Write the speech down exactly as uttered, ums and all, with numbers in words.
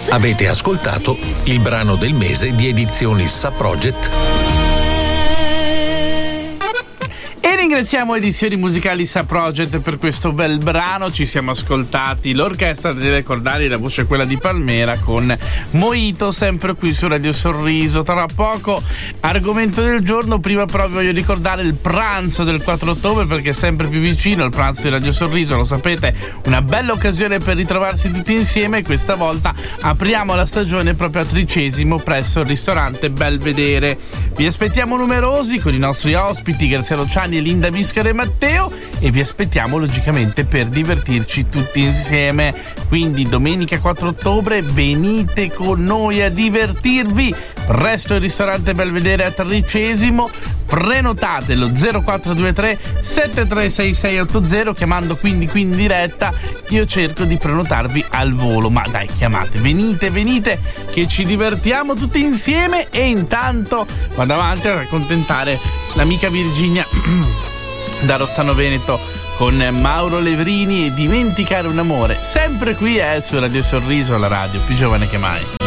Avete ascoltato il brano del mese di Edizioni Sa Project. E ringraziamo Edizioni Musicali Sa Project per questo bel brano. Ci siamo ascoltati l'orchestra delle Cordali, la voce è quella di Palmera, con Mojito, sempre qui su Radio Sorriso. Tra poco argomento del giorno. Prima però vi voglio ricordare il pranzo del quattro ottobre, perché è sempre più vicino il pranzo di Radio Sorriso, lo sapete, una bella occasione per ritrovarsi tutti insieme. Questa volta apriamo la stagione proprio a Tricesimo presso il ristorante Belvedere. Vi aspettiamo numerosi con i nostri ospiti Graziano Ciani, Linda Biscari e Matteo, e vi aspettiamo logicamente per divertirci tutti insieme. Quindi domenica quattro ottobre venite con noi a divertirvi presso il ristorante Belvedere a Tricesimo. Prenotatelo zero quattro due tre sette tre sei sei otto zero, chiamando quindi qui in diretta. Io cerco di prenotarvi al volo, ma dai, chiamate, venite venite che ci divertiamo tutti insieme. E intanto vado avanti a raccontare l'amica Virginia da Rossano Veneto con Mauro Levrini e Dimenticare un amore, sempre qui è su Radio Sorriso, la radio più giovane che mai.